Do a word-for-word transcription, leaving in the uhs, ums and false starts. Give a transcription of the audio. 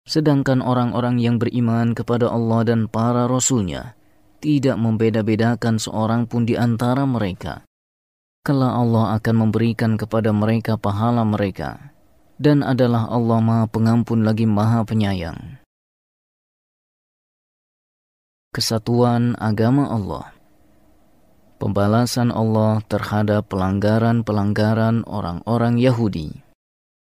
Sedangkan orang-orang yang beriman kepada Allah dan para Rasul-Nya tidak membeda-bedakan seorang pun di antara mereka. Kelak Allah akan memberikan kepada mereka pahala mereka, dan adalah Allah Maha Pengampun lagi Maha Penyayang. Kesatuan agama Allah. Pembalasan Allah terhadap pelanggaran-pelanggaran orang-orang Yahudi.